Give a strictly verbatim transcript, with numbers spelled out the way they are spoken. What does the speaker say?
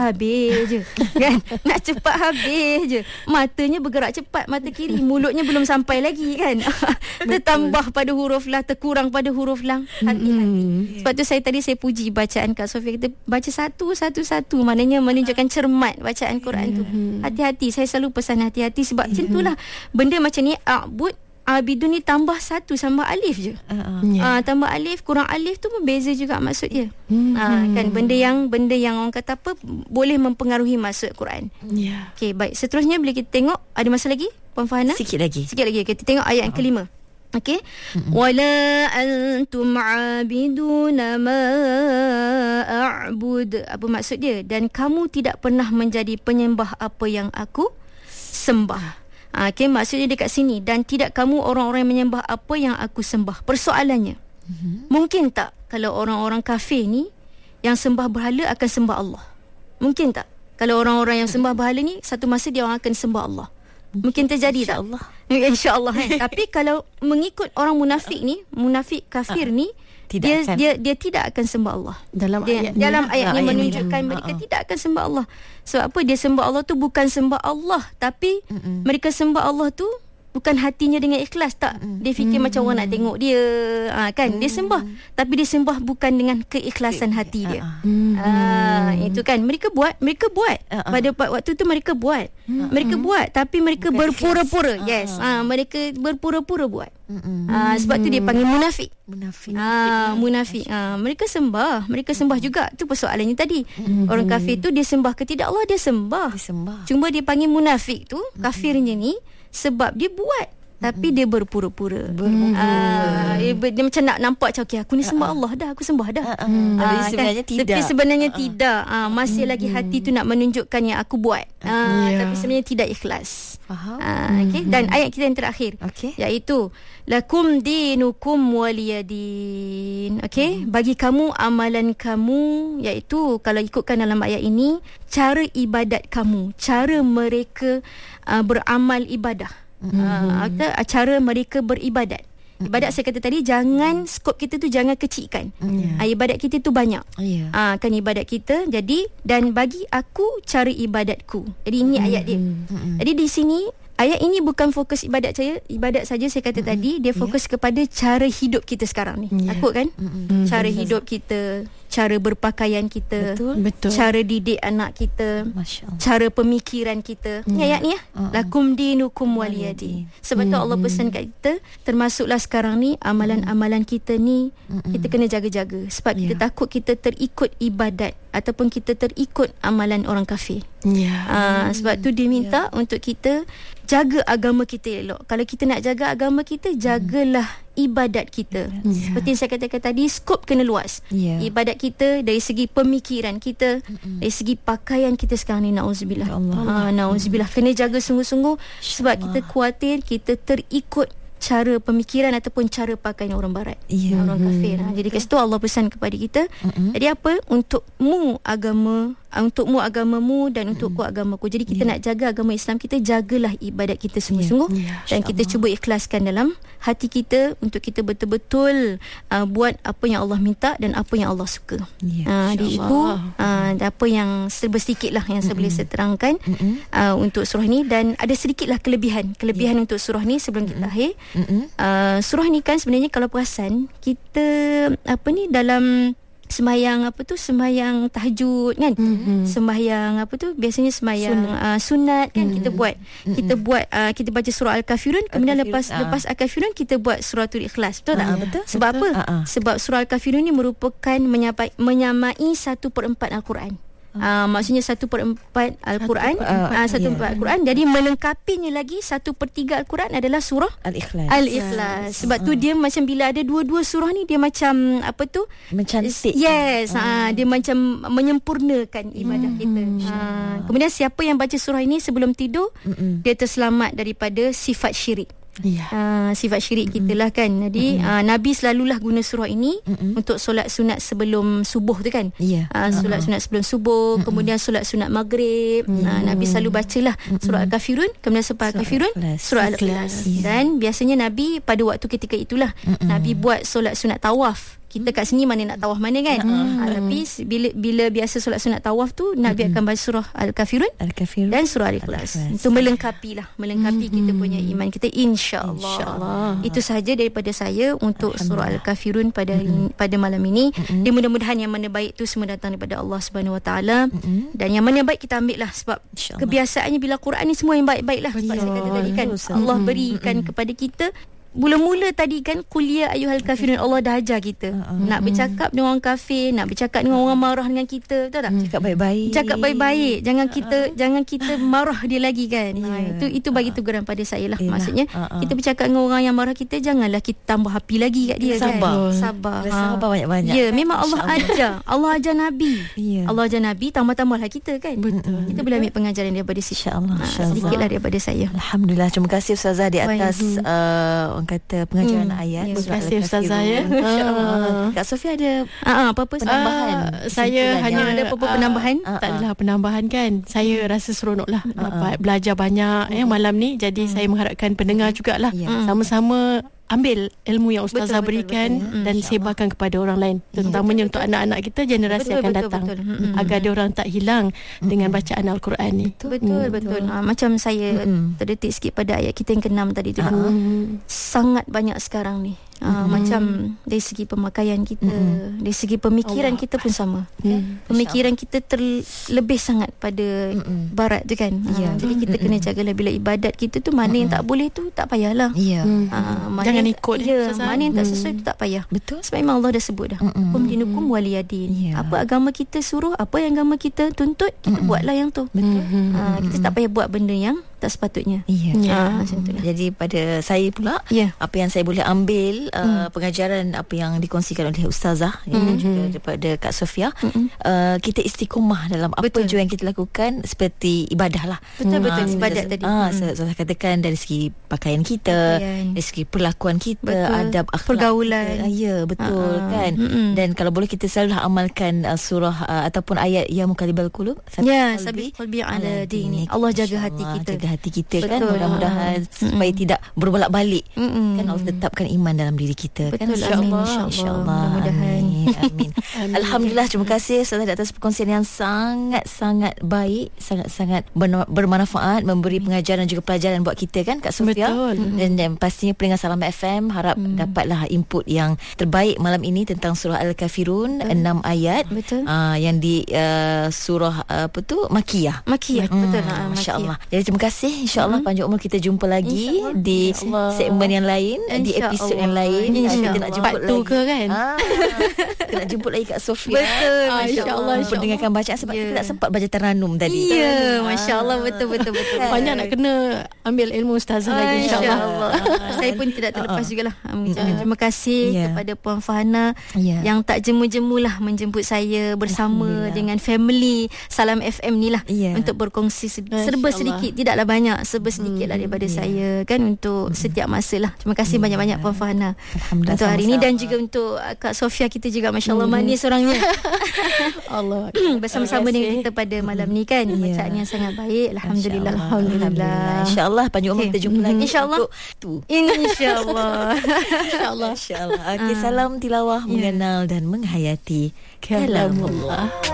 habis je. Kan? Nak cepat habis je. Matanya bergerak cepat, mata kiri, mulutnya belum sampai lagi kan. Tertambah pada huruf la, terkurang pada huruf lang. Hati-hati. Hmm. Sebab tu saya tadi saya puji bacaan Kak Sofia, kita baca satu satu satu, maknanya menunjukkan cermat bacaan Quran tu. Hati-hati, saya selalu pesan hati-hati sebab macam itulah benda macam ni. A'bud, abidun ni tambah satu sama alif je. Uh-uh. Yeah. Uh, tambah alif, kurang alif tu pun beza juga maksud dia. Hmm. Uh, kan benda yang benda yang orang kata apa boleh mempengaruhi maksud Quran. Yeah. Okey, baik. Seterusnya bila kita tengok, ada masa lagi Puan Farhana? Sikit lagi. Sikit lagi. Kita tengok ayat yang kelima. Okey. Mm-hmm. Wala antum abiduna ma a'bud. Apa maksud dia? Dan kamu tidak pernah menjadi penyembah apa yang aku sembah. Ha, okay, maksudnya dekat sini, dan tidak kamu orang-orang yang menyembah apa yang aku sembah. Persoalannya, mm-hmm. mungkin tak kalau orang-orang kafir ni yang sembah berhala akan sembah Allah? Mungkin tak kalau orang-orang yang sembah berhala ni satu masa dia orang akan sembah Allah? Mungkin terjadi tak? InsyaAllah. InsyaAllah kan? Tapi kalau mengikut orang munafik ni, munafik kafir uh, ni, tidak dia, akan. dia dia tidak akan sembah Allah. Dalam dia, ayat dalam ni, ayat ni ayat menunjukkan ni, mereka uh-uh. tidak akan sembah Allah. Sebab apa? Dia sembah Allah tu bukan sembah Allah, tapi Mm-mm. mereka sembah Allah tu bukan hatinya dengan ikhlas. Tak, Mm-mm. dia fikir Mm-mm. macam orang nak tengok dia, ha, kan? Mm-mm. Dia sembah, tapi dia sembah bukan dengan keikhlasan hati dia. Mm-mm. Ha, itu kan mereka buat, mereka buat uh-uh. pada waktu tu mereka buat, Mm-mm. mereka buat, tapi mereka bukan berpura-pura. Uh-uh. Yes, ha, mereka berpura-pura buat. Ha, sebab tu dia panggil munafik. Munafik. Ha, munafik. Ha, mereka sembah, mereka sembah juga. Tu persoalannya tadi. Mm-hmm. Orang kafir tu dia sembah ke tidak Allah? Dia sembah. Dia sembah. Cuma dia panggil munafik tu, kafirnya ni, sebab dia buat tapi dia berpura-pura. Berpura. Uh, dia, dia macam nak nampak macam, okay, aku ni sembah uh-uh. Allah dah, aku sembah dah. Uh-uh. Uh, Tapi sebenarnya kan? tidak. Tapi sebenarnya uh-uh. tidak. Uh, masih uh-huh. lagi hati tu nak menunjukkan yang aku buat. Uh, yeah. Tapi sebenarnya tidak ikhlas. Faham. Uh, okay? Dan ayat kita yang terakhir, okay. iaitu lakum dinukum waliyadin. Okay? Hmm. Bagi kamu amalan kamu, iaitu kalau ikutkan dalam ayat ini, cara ibadat kamu, cara mereka uh, beramal ibadah. Mm-hmm. Uh, cara mereka beribadat. Ibadat saya kata tadi, jangan skop kita tu jangan kecilkan. Mm-hmm. Uh, ibadat kita tu banyak. Yeah. Uh, kan ibadat kita. Jadi, dan bagi aku cara ibadatku. Jadi ini mm-hmm. ayat dia. Mm-hmm. Jadi di sini ayat ini bukan fokus ibadat saya, ibadat saja saya kata mm-hmm. tadi, dia fokus yeah. kepada cara hidup kita sekarang ni. Yeah. Takut kan? Mm-hmm. Cara mm-hmm. hidup kita, cara berpakaian kita, betul, betul. Cara didik anak kita, cara pemikiran kita. Ni ayat ni ya. Uh-huh. Lakum dinukum waliyadin. Sebab hmm. tu Allah pesan kat kita, termasuklah sekarang ni amalan-amalan kita ni hmm. kita kena jaga-jaga. Sebab yeah. kita takut kita terikut ibadat ataupun kita terikut amalan orang kafir. Yeah. Uh, sebab tu dia minta yeah. untuk kita jaga agama kita elok. Kalau kita nak jaga agama kita, jagalah hmm. ibadat kita. Yeah. Seperti yang saya katakan tadi, skop kena luas. Yeah. Ibadat kita dari segi pemikiran kita, mm-hmm. dari segi pakaian kita sekarang ni, na'udzubillah. Ya Allah. Ha, na'udzubillah. Kena jaga sungguh-sungguh sebab kita khawatir kita terikut cara pemikiran ataupun cara pakaian orang barat, yeah. orang kafir. Ha, jadi kat situ Allah pesan kepada kita, mm-hmm. jadi apa? Untukmu agama, untukmu agamamu dan untukku mm-hmm. agamaku. Jadi kita yeah. nak jaga agama Islam kita, jagalah ibadat kita sungguh-sungguh yeah. Yeah. dan kita cuba ikhlaskan dalam hati kita untuk kita betul-betul uh, buat apa yang Allah minta dan apa yang Allah suka. Yeah. Uh, jadi itu uh, apa yang serba sedikit lah yang saya mm-hmm. boleh saya terangkan mm-hmm. uh, untuk surah ni, dan ada sedikitlah kelebihan kelebihan yeah. untuk surah ni sebelum mm-hmm. kita akhir. Mm-hmm. Uh, surah ni kan sebenarnya kalau perasan kita apa ni dalam sembahyang apa tu sembahyang tahajud kan, mm-hmm. sembahyang apa tu biasanya sembahyang sunat, uh, sunat kan, mm-hmm. kita buat mm-hmm. kita buat uh, kita baca surah Al-Kafirun, kemudian Al-Kafirun, lepas uh. lepas Al-Kafirun kita buat suratul Ikhlas, betul uh, tak? Yeah. Betul. Sebab betul. apa? Uh-uh. Sebab surah Al-Kafirun ni merupakan menyampai, menyamai satu per empat Al-Quran. Uh, maksudnya satu per empat Al-Quran, satu per empat, uh, satu yeah. empat Al-Quran. Jadi melengkapinya lagi satu per tiga Al-Quran adalah surah Al-Ikhlas. Al-Ikhlas. Sebab uh. tu dia macam bila ada dua-dua surah ni, dia macam apa tu? Mencantik. Yes, uh. uh, dia macam menyempurnakan ibadah mm-hmm. kita. Uh, kemudian siapa yang baca surah ini sebelum tidur, mm-hmm. dia terselamat daripada sifat syirik. Yeah. Uh, sifat syirik mm-hmm. kita lah kan. Jadi mm-hmm. uh, Nabi selalulah guna surah ini mm-hmm. untuk solat sunat sebelum subuh tu kan. Yeah. uh, Solat uh-huh. sunat sebelum subuh, mm-hmm. kemudian solat sunat maghrib, mm-hmm. uh, Nabi selalu bacalah mm-hmm. surah Al-Kafirun, kemudian selepas Al-Kafirun surah Al-Ikhlas. Yeah. Dan biasanya Nabi pada waktu ketika itulah mm-hmm. Nabi buat solat sunat tawaf kita kat sini mana nak tawaf mana kan. Uh-huh. Ha, tapi bila bila biasa solat sunat tawaf tu Nabi uh-huh. akan baca surah Al-Kafirun, Al-Kafirun dan surah Al-Ikhlas. Itu melengkapi lah, melengkapi uh-huh. kita punya iman kita, insya-Allah. Insya-Allah. Itu sahaja daripada saya untuk surah Al-Kafirun pada uh-huh. pada malam ini. Uh-huh. Dia mudah-mudahan yang mana baik tu semua datang daripada Allah Subhanahu Wa Taala, uh-huh. dan yang mana baik kita ambil lah, sebab kebiasaannya bila Quran ni semua yang baik-baik lah. Sebab saya kata tadi kan, Allah berikan uh-huh. kepada kita. Mula-mula tadi kan kuliah ayyuhal kafirun, Allah dah ajar kita uh-uh. nak bercakap dengan orang kafir, nak bercakap dengan orang marah dengan kita, betul tak? Cakap baik-baik. Cakap baik-baik. Jangan kita uh-uh. jangan kita marah dia lagi kan. Yeah. Ha, itu itu bagi teguran pada saya lah. Yalah. Maksudnya uh-uh. kita bercakap dengan orang yang marah kita, janganlah kita tambah api lagi kat dia. Sabar. Kan. Sabar. Ha. Sabar banyak-banyak. Ya, memang Allah ajar. Allah ajar Nabi. Yeah. Allah ajar Nabi, tambah-tambahlah kita kan. Betul. Kita boleh ambil pengajaran daripada situ. Insya-Allah. Ha, sedikitlah daripada saya. Alhamdulillah. Terima kasih Ustazah di atas uh, orang kata pengajaran Hmm. ayat. Ya, terima kasih Ustazah ya. Uh, Kak Sofia ada uh, apa-apa penambahan? Uh, saya hanya ada apa-apa uh, penambahan? Uh, uh, tak adalah penambahan kan. Saya hmm. rasa seronok lah uh, dapat belajar banyak hmm. eh, malam ni. Jadi hmm. saya mengharapkan pendengar jugalah yeah. sama-sama ambil ilmu yang Ustazah betul, berikan betul, betul. Dan sebarkan kepada orang lain, terutamanya untuk anak-anak kita, generasi betul, akan betul, datang betul, betul. Agar dia orang tak hilang dengan bacaan Al-Quran ni. Betul betul, hmm. betul. Ha, macam saya hmm. terdetik sikit pada ayat kita yang keenam tadi tu. Hmm. Sangat banyak sekarang ni. Uh, hmm. Macam dari segi pemakaian kita, hmm. dari segi pemikiran Allah. Kita pun sama. Hmm. Pemikiran kita terlebih sangat pada hmm. barat tu kan. Yeah. Uh, jadi kita hmm. kena jagalah bila ibadat kita tu, mana hmm. yang tak boleh tu tak payahlah. Yeah. Uh, Jangan ikut ya, mana yang tak sesuai tu tak payah. Betul. Sebab memang Allah dah sebut dah. Hukum dinukum waliyadin. Yeah. Apa agama kita suruh, apa yang agama kita tuntut, kita mm-mm. buatlah yang tu. Betul. Uh, kita tak payah buat benda yang tak sepatutnya. Ya. Yeah. Uh, macam tu lah. Jadi pada saya pula, yeah. apa yang saya boleh ambil uh, mm. pengajaran apa yang dikongsikan oleh Ustazah mm. dan juga daripada Kak Sofia, uh, kita istiqomah dalam betul. Apa jua yang kita lakukan, seperti ibadah lah. Betul betul uh, ibadat tadi. Ah, uh, mm. saya katakan dari segi pakaian kita, pakaian. Dari segi perlakuan kita, betul. Adab akhlak pergaulan. Kita. Ya, betul uh-huh. kan. Mm-mm. Dan kalau boleh kita selalulah amalkan uh, surah uh, ataupun ayat ya muqallibal qulub. Ya, sabbi qalbi ala dini. Allah jaga hati kita. Jaga hati kita betul. Kan, mudah-mudahan uh-huh. supaya mm-mm. tidak berbolak-balik. Mm-mm. Kan Allah tetapkan iman dalam diri kita. Betul, kan. insya-Allah. Insya-Allah. Mudah-mudahan. Amin. Amin. Alhamdulillah, terima kasih Ustazah atas perkongsian yang sangat-sangat baik, sangat-sangat bermanfaat, memberi pengajaran juga pelajaran buat kita kan Kak Sofia. Betul. Dan, dan pastinya pendengar Salam F M harap hmm. dapatlah input yang terbaik malam ini tentang surah Al-Kafirun, enam ayat. Betul. Uh, yang di uh, surah uh, apa tu Makiyah. Makiyah. Hmm. Betul. Ha, Masya-Allah. Jadi terima kasih. Insya-Allah hmm. panjang umur kita jumpa lagi di segmen yang lain, di episod yang lain. Kita nak jemput part lagi. Ke kan? Ah, kita nak jemput lagi Kak Sofia. Betul. Ah, insya-Allah. Insya Pendengarkan bacaan sebab yeah. kita tak sempat baca Taranum tadi. Ya, yeah, masya-Allah, betul betul betul. Banyak nak kena ambil ilmu Ustazah lagi insya-Allah. Insya-Allah. Saya pun tidak terlepas uh-uh. jugalah mengucapkan uh-uh. terima kasih yeah. kepada Puan Fahana yeah. yang tak jemu-jemulah menjemput saya bersama dengan family Salam F M ni lah yeah. untuk berkongsi serba sedikit, tidaklah banyak, serba sedikitlah hmm. daripada yeah. saya kan untuk hmm. setiap masa lah. Terima kasih yeah. banyak-banyak Puan Fahana untuk hari ini, dan juga untuk Kak Sofia kita juga, masya-Allah hmm. manis orangnya. Allah bersama-sama dengan kita pada malam ni kan. Yeah. Bacaan yang sangat baik. Alhamdulillah. Alhamdulillah. Insya-Allah panjang umur okay. kita jumpa lagi. Insya-Allah. Insya-Allah. Insya-Allah. Insya-Allah. Okey, salam tilawah, yeah. mengenal dan menghayati kalamullah.